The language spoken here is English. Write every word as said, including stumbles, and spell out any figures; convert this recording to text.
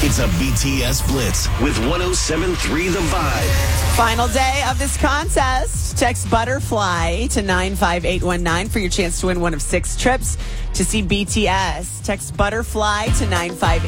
It's a B T S Blitz with one oh seven point three The Vibe. Final day of this contest. Text Butterfly to nine five eight one nine for your chance to win one of six trips to see B T S. Text Butterfly to nine five